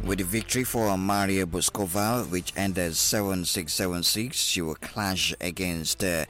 With the victory for Maria Buskova, which ended 7-6, 7-6, she will clash against the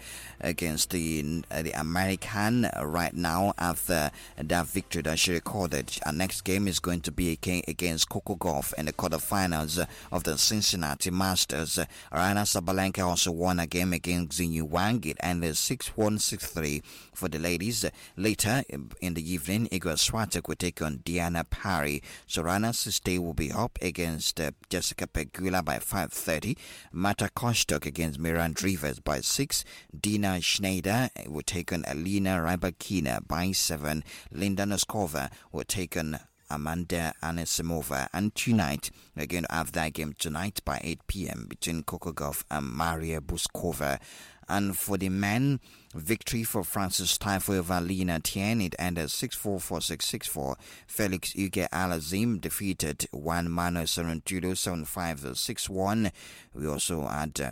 American right now after that victory that she recorded. Our next game is going to be against Coco Gauff in the quarterfinals of the Cincinnati Masters. Aryna Sabalenka also won a game against Xinyu Wang. It ended 6-1, 6-3 for the ladies. Later in the evening, Iga Swiatek will take on Diana Parry. So Rana Siste will be up against Jessica Pegula by 5:30. Marta Kostyuk against Miranda Rivers by 6. Dina Schneider will take on Alina Rybakina by 7. Linda Noskova will take on Amanda Anisimova. And tonight, we're going to have that game tonight by 8 p.m. between Coco Gauff and Maria Buskova. And for the men, victory for Francis Tiafoe over Lina Tien. It ended 6-4, 4-6, 6-4. Felix Uge Alazim defeated Juan Manuel Sorrentino 7-5, 6-1. We also had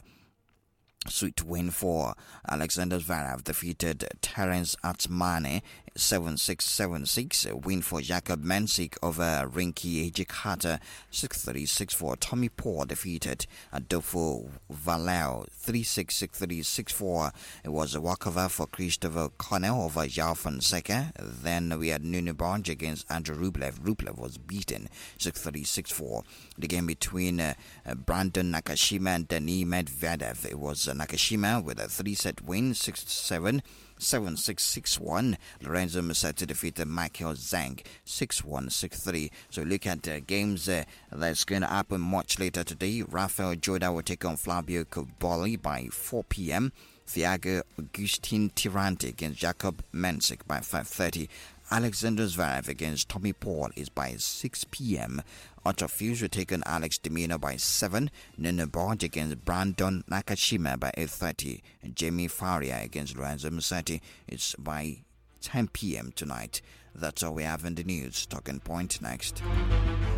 sweet win for Alexander Zverev, defeated Terence Atmane 7-6, 7-6. A win for Jakob Mensik over Rinky Hijikata 6-3, 6-4. Tommy Paul defeated Adolfo Valeu 3-6, 6-3, 6-4. It was a walkover for Christopher Connell over João Fonseca. Then we had Nuno Bonge against Andrew Rublev. Rublev was beaten 6-3, 6-4. The game between Brandon Nakashima and Denis Medvedev. It was Nakashima with a 3-set win, 6-7, 7-6, 6-1. Lorenzo Musetti defeated Michael Zhang 6-1, 6-3. So look at the games that's going to happen much later today. Rafael Joda will take on Flavio Cobolli by 4 p.m. Thiago Agustin Tirante against Jakob Mensik by 5:30. Alexander Zverev against Tommy Paul is by 6 p.m. Otto Fuse will take on Alex de Minaur by 7. Nuno Bonge against Brandon Nakashima by 8:30. Jamie Faria against Lorenzo Musetti is by 10 p.m. tonight. That's all we have in the news. Talking Point next.